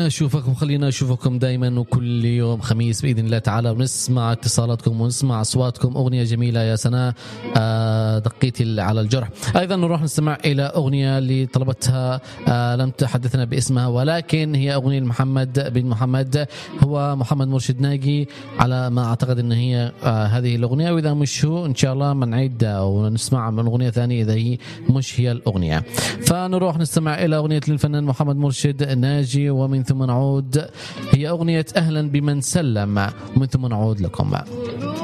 خلينا نشوفكم دائما وكل يوم خميس بإذن الله تعالى، ونسمع اتصالاتكم ونسمع أصواتكم. أغنية جميلة يا سناء، دقيتي على الجرح. أيضا نروح نستمع إلى أغنية اللي طلبتها، لم تحدثنا باسمها، ولكن هي أغنية محمد بن محمد، هو محمد مرشد ناجي على ما أعتقد أن هي هذه الأغنية، وإذا مش هو إن شاء الله بنعيد ونسمع من أغنية ثانية إذا هي مش هي الأغنية. فنروح نستمع إلى أغنية للفنان محمد مرشد ناجي، ومن ثم نعود. هي أغنية أهلا بمن سلم، ومن ثم نعود لكم.